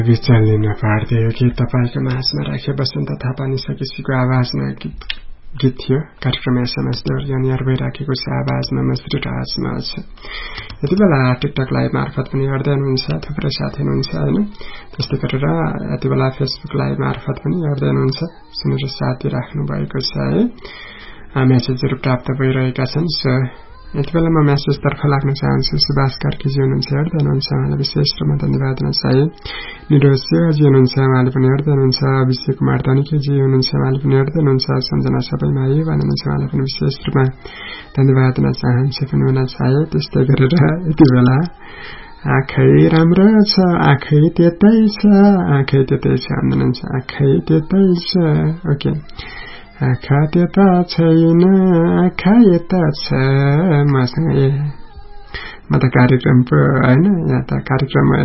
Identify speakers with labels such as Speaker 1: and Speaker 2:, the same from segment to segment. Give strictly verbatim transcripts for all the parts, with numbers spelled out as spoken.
Speaker 1: विचल्ने नपार्दै हो कि तपाईँको माझमा राखे बसन्त थापा निसकेसीको आवाजमा गीत थियो कार्यक्रम एसएमएस दौर यानिर भइराखेको छ आवाजमा मजबुत आवाजमा छ। यति बेला टिकटक लाइभ मार्फत पनि हेर्दै हुनुहुन्छ थुप्रै साथी हुनुहुन्छ होइन। त्यस्तै गरेर यति बेला फेसबुक लाइभ मार्फत पनि हेर्दै हुनुहुन्छ सुनेर साथी राख्नु भएको छ है। मेसेजहरू प्राप्त भइरहेका छन्। सो यति बेला म मेसेजतर्फ लाग्न चाहन्छु। सुभाष कार्कीजी हुनुहुन्छ हेर्दै हुनुहुन्छ उहाँलाई विशेष रूपमा धन्यवाद दिन चाहे। निरोज सेवाजी हुनुहुन्छ उहाँले पनि हेर्दै हुनुहुन्छ। अभिषेक कुमार धनिकेजी हुनुहुन्छ उहाँले पनि हेर्दै हुनुहुन्छ। सम्झना सबैमा है भन्नुहुन्छ उहाँलाई पनि विशेष रूपमा धन्यवाद दिन चाहन्छु पनि भन्न चाहे। त्यस्तै गरेर यति बेला आँखै राम्रो छ आँखै त्यतै छ आँखै त्यतै छ भन्नुहुन्छ आँखै त्यतै छ। ओके आँखा त्यता छैन आँखा यता छ मसँग। ए म त कार्यक्रम पो होइन यहाँ त कार्यक्रम होइन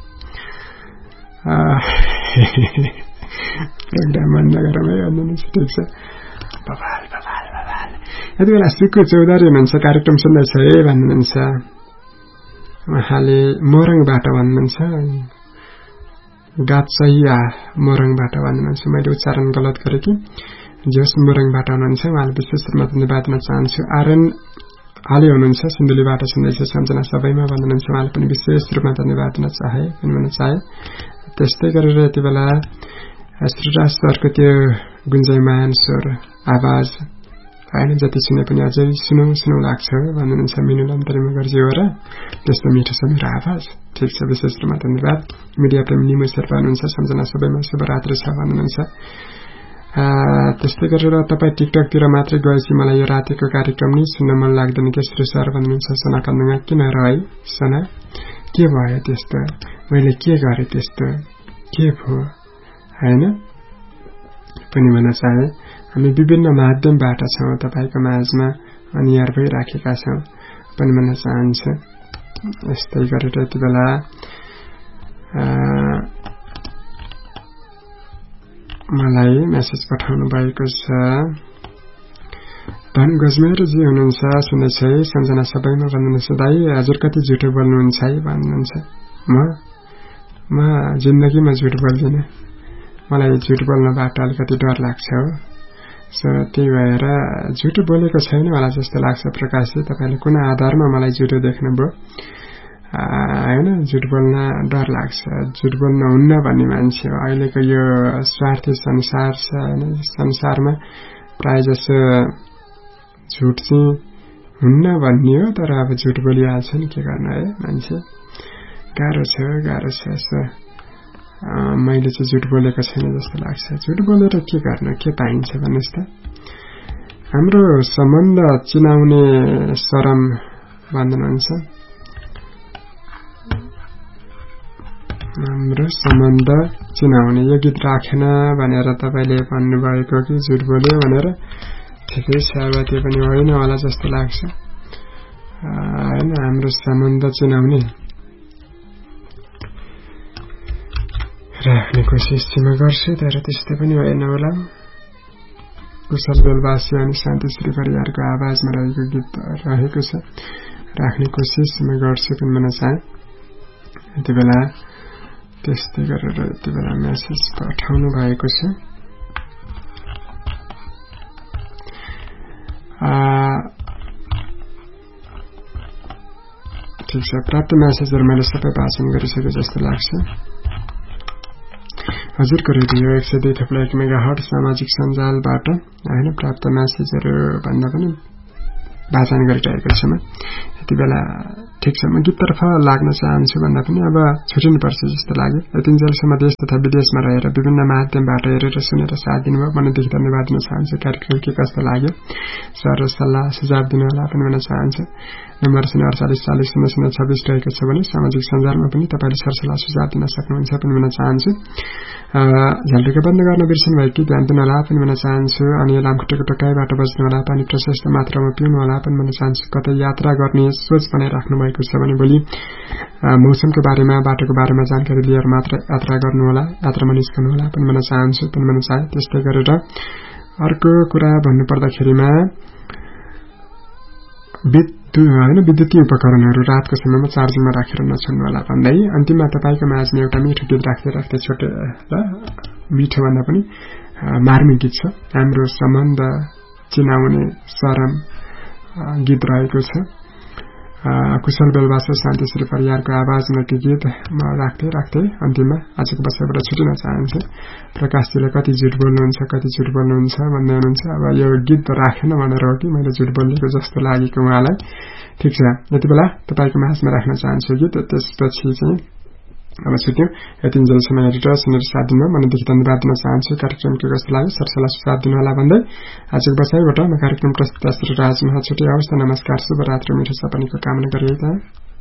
Speaker 1: प्रोग्राम मन नगरमै भन्नुहुन्छ। ठिक छ बबाल बबाल बबाल। यति बेला सुक्कु चौधरी हुनुहुन्छ कार्यक्रम सुन्दैछ है भन्नुहुन्छ उहाँले मोरङबाट भन्नुहुन्छ गाचैया मोरङबाट भन्नुहुन्छ। मैले उच्चारण गलत गरेँ कि जस मोरङबाट हुनुहुन्छ उहाँले विशेष रूपमा धन्यवाद दिन चाहन्छु। आर्यन हालै हुनुहुन्छ सिन्धुलीबाट सुन्दैछ सम्झना सबैमा भन्नुहुन्छ उहाँले पनि विशेष रूपमा धन्यवाद दिन चाहे पनि भन्न चाहे। त्यस्तै गरेर यति बेला श्रीराज सरको त्यो गुन्जयमान स्वर आवाज होइन जति सुने पनि अझै सुनौ सुनौ लाग्छ भन्नुहुन्छ मिनु लम्तरी मगर्जी हो र त्यस्तो मिठो छ मेरो आवाज। ठिक छ विशेष रूपमा धन्यवाद। मिडिया प्रेमी निमु शेर्पा हुनुहुन्छ सम्झना सबैमा शुभरात्रि छ भन्नुहुन्छ। त्यस्तै गरेर तपाईँ टिकटकतिर मात्रै गएपछि मलाई यो रातिको कार्यक्रम नि सुन्न मन लाग्दैन के श्री सर भन्नुहुन्छ। सोना कन्दुङा किन र है सोना के भयो त्यस्तो मैले के गरेँ त्यस्तो के भयो होइन पनि भन्न चाहे। हामी विभिन्न माध्यमबाट छौँ तपाईँको माझमा अनिवार भइराखेका छौँ पनि भन्न चाहन्छु। यस्तै गरेर यति बेला मलाई मेसेज पठाउनु भएको छ। धन गजमेरजी हुनुहुन्छ सुन्दैछ है सम्झना सबैमा भन्नुहुन्छ दाइ हजुर कति झुटो बोल्नुहुन्छ है भन्नुहुन्छ। म म जिन्दगीमा झुट बोल्दिनँ मलाई झुट बोल्नबाट अलिकति डर लाग्छ हो। सो त्यही भएर झुटो बोलेको छैन मलाई जस्तो लाग्छ प्रकाशजी। तपाईँले कुन आधारमा मलाई झुटो देख्नुभयो होइन। झुट बोल्न डर लाग्छ झुट बोल्न हुन्न भन्ने मान्छे हो। अहिलेको यो स्वार्थी संसार छ होइन संसारमा प्राय जसो झुट चाहिँ हुन्न भन्ने हो तर अब झुट बोलिहाल्छ नि के गर्न है मान्छे गाह्रो छ गाह्रो छ। सो मैले चाहिँ झुट बोलेको छैन जस्तो लाग्छ। झुट बोलेर के गर्न के पाइन्छ भन्नुहोस् त। हाम्रो सम्बन्ध चिनाउने शरम भन्नुहुन्छ हाम्रो सम्बन्ध चिनाउने यो गीत राखेन भनेर तपाईँले भन्नुभएको कि झुट बोल्यो भनेर। ठिकै छ अब त्यो पनि होइन होला जस्तो लाग्छ होइन। हाम्रो सम्बन्ध चिनाउने राख्ने कोसिस चाहिँ म गर्छु तर त्यस्तै पनि होइन होला। कुशल बेलवासी अनि शान्तिश्री परिवारको आवाजमा रहेको गीत रहेको छ राख्ने कोसिस म गर्छु पनि भन्न चाहे। यति बेला त्यस्तै गरेर यति बेला मेसेज पठाउनु भएको छ। ठिक छ प्राप्त मेसेजहरू मैले सबै वाचन गरिसके जस्तो लाग्छ। हजुरको रेडियो एक सय दुई थप्लो एक मेगा हट सामाजिक सञ्जालबाट होइन प्राप्त मेसेजहरू भन्दा पनि वाचन गरिरहेको छु म यति बेला। ठिक छ म गीततर्फ लाग्न चाहन्छु भन्दा पनि अब छुटिनुपर्छ जस्तो लाग्यो। यतिन्जेलसम्म देश तथा विदेशमा रहेर विभिन्न माध्यमबाट हेरेर सुनेर साथ दिनुभयो मनदेखि धन्यवाद दिन चाहन्छु। कार्यक्रम के कस्तो लाग्यो सर सल्लाह सुझाव दिनुहोला पनि भन्न चाहन्छु। नम्बर शून्य अडचालिस चालिस शून्य शून्य छब्बिस रहेको छ भने सामाजिक सञ्जालमा पनि तपाईँले सरसल्लाह सुझाव दिन सक्नुहुन्छ पनि भन्न चाहन्छु। झल्टुके बन्द गर्न बिर्सनु भयो कि ध्यान दिनुहोला पनि भन्न चाहन्छु। अनि लामखुट्टेको टोकाइबाट बस्नुहोला पानी प्रशस्त मात्रामा पिउनुहोला पनि भन्न चाहन्छु। कतै यात्रा गर्ने सोच बनाइराख्नु भएको छ भने भोलि मौसमको बारेमा बाटोको बारेमा जानकारी लिएर मात्र यात्रा गर्नुहोला यात्रामा निस्कनुहोला पनि भन्न चाहन्छु पनि भन्न चाहे। त्यस्तै गरेर अर्को कुरा भन्नुपर्दाखेरिमा होइन विद्युतीय उपकरणहरू रातको समयमा चार्जिङमा राखेर नछोड्नु होला भन्दै अन्तिममा तपाईँको माझमा एउटा मिठो गीत राख्दै राख्दै छोटे र मिठो भन्दा पनि मार्मिक गीत छ। हाम्रो सम्बन्ध चिनाउने सरम गीत रहेको छ। कुशल बेलबास शान्तिश्री परियारको आवाजमा त्यो गीत म राख्दै राख्दै अन्तिममा आजको बसाइबाट छुटिन चाहन्छु। प्रकाशजीले कति झुट बोल्नुहुन्छ कति झुट बोल्नुहुन्छ भन्दै हुनुहुन्छ। अब यो गीत राखेन भनेर हो कि मैले झुट बोलेको जस्तो लागेको उहाँलाई। ठिक छ, यति बेला तपाईँको माझमा राख्न चाहन्छु गीत। त्यसपछि चाहिँ अब छुट्यौँ। यतिन्जेलसम्म एडिटर सुनेर साथ दिनु मनदेखि धन्यवाद दिन चाहन्छु। कार्यक्रम के कस्तो लाग्यो सरसल्लाह सुझाव दिनुहोला भन्दै आजको बसाइबाट म कार्यक्रम प्रस्तुता श्री राज महा छुटे। हवस् त, नमस्कार, शुभरात्री, मिठो सपनीको कामना गरिएको।